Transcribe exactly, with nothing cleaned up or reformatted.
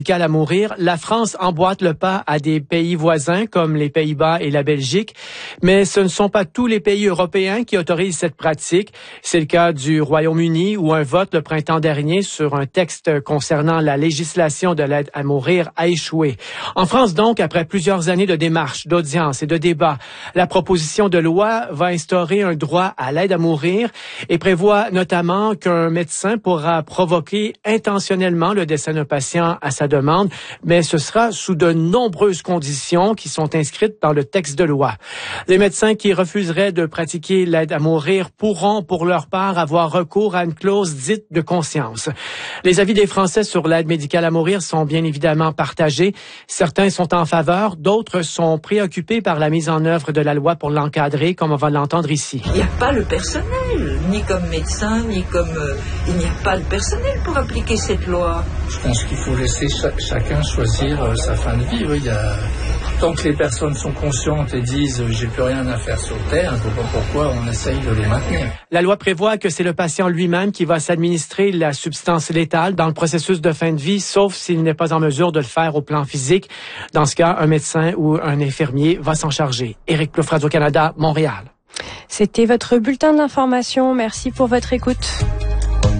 à mourir, la France emboîte le pas à des pays voisins comme les Pays-Bas et la Belgique, mais ce ne sont pas tous les pays européens qui autorisent cette pratique. C'est le cas du Royaume-Uni où un vote le printemps dernier sur un texte concernant la législation de l'aide à mourir a échoué. En France donc, après plusieurs années de démarches, d'audiences et de débats, la proposition de loi va instaurer un droit à l'aide à mourir et prévoit notamment qu'un médecin pourra provoquer intentionnellement le décès d'un patient à sa demande, mais ce sera sous de nombreuses conditions qui sont inscrites dans le texte de loi. Les médecins qui refuseraient de pratiquer l'aide à mourir pourront, pour leur part, avoir recours à une clause dite de conscience. Les avis des Français sur l'aide médicale à mourir sont bien évidemment partagés. Certains sont en faveur, d'autres sont préoccupés par la mise en œuvre de la loi pour l'encadrer, comme on va l'entendre ici. Il n'y a pas le personnel, ni comme médecin, ni comme... Euh, il n'y a pas le personnel pour appliquer cette loi. Je pense qu'il faut laisser ch- chacun choisir euh, sa fin de vie. Oui, il y a... Tant que les personnes sont conscientes et disent « j'ai plus rien à faire sur Terre », je ne vois pas pourquoi on essaye de les maintenir. La loi prévoit que c'est le patient lui-même qui va s'administrer la substance létale dans le processus de fin de vie, sauf s'il n'est pas en mesure de le faire au plan physique. Dans ce cas, un médecin ou un infirmier va s'en charger. Éric Plouffe, Radio-Canada, Montréal. C'était votre bulletin d'information. Merci pour votre écoute.